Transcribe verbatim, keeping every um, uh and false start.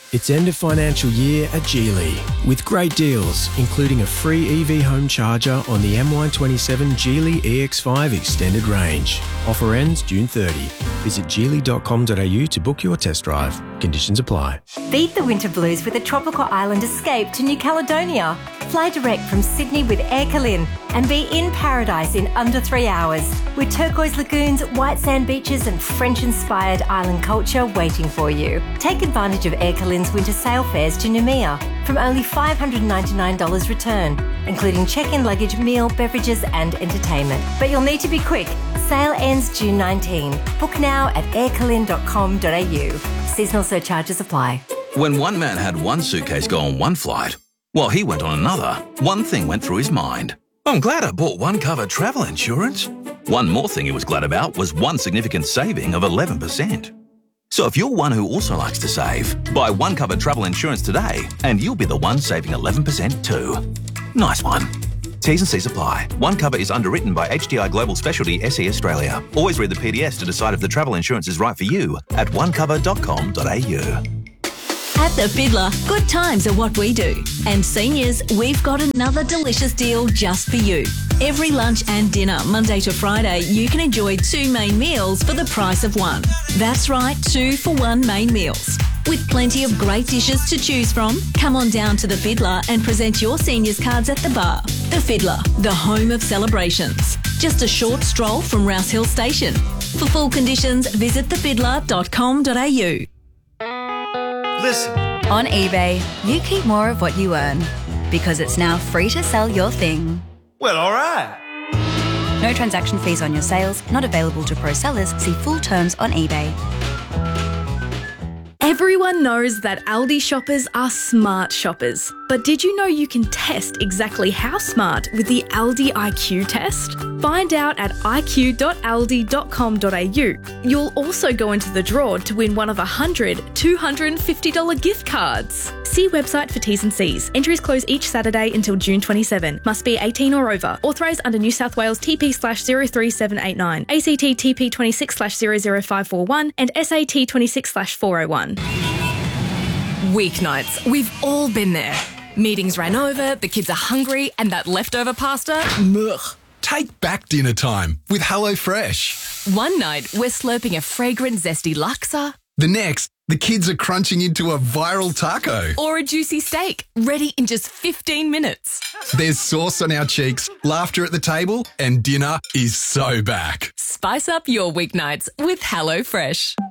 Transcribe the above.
It's end of financial year at Geely with great deals, including a free E V home charger on the M Y twenty-seven Geely E X five Extended Range. Offer ends June thirtieth. Visit geely dot com dot a u to book your test drive. Conditions apply. Beat the winter blues with a tropical island escape to New Caledonia. Fly direct from Sydney with Air Calin and be in paradise in under three hours with turquoise lagoons, white sand beaches and French-inspired island culture waiting for you. Take advantage of Air Calin's winter sail fares to Noumea from only five hundred ninety-nine dollars return, including check-in luggage, meal, beverages and entertainment. But you'll need to be quick. Sale ends June nineteenth. Book now at air calin dot com dot a u. Seasonal surcharges apply. When one man had one suitcase go on one flight, while he went on another, one thing went through his mind. I'm glad I bought One Cover travel insurance. One more thing he was glad about was one significant saving of eleven percent. So if you're one who also likes to save, buy One Cover travel insurance today and you'll be the one saving eleven percent too. Nice one. T's and C's apply. One Cover is underwritten by H D I Global Specialty S E Australia. Always read the P D S to decide if the travel insurance is right for you at one cover dot com dot a u. At The Fiddler, good times are what we do. And seniors, we've got another delicious deal just for you. Every lunch and dinner, Monday to Friday, you can enjoy two main meals for the price of one. That's right, two for one main meals. With plenty of great dishes to choose from, come on down to The Fiddler and present your seniors cards at the bar. The Fiddler, the home of celebrations. Just a short stroll from Rouse Hill Station. For full conditions, visit the fiddler dot com dot a u. Listen. On eBay, you keep more of what you earn because it's now free to sell your thing. Well, all right. No transaction fees on your sales, not available to pro sellers. See full terms on eBay. Everyone knows that Aldi shoppers are smart shoppers. But did you know you can test exactly how smart with the Aldi I Q test? Find out at i q dot aldi dot com dot a u. You'll also go into the draw to win one of one hundred two hundred fifty dollars gift cards. See website for T's and C's. Entries close each Saturday until June twenty-seventh. Must be eighteen or over. Authorised under New South Wales T P slash zero three seven eight nine, A C T T P twenty-six slash zero zero five four one and S A T twenty-six slash four oh one. Weeknights. We've all been there. Meetings ran over, the kids are hungry, and that leftover pasta, ugh. Take back dinner time with HelloFresh. One night, we're slurping a fragrant, zesty laksa. The next, the kids are crunching into a viral taco. Or a juicy steak, ready in just fifteen minutes. There's sauce on our cheeks, laughter at the table, and dinner is so back. Spice up your weeknights with HelloFresh.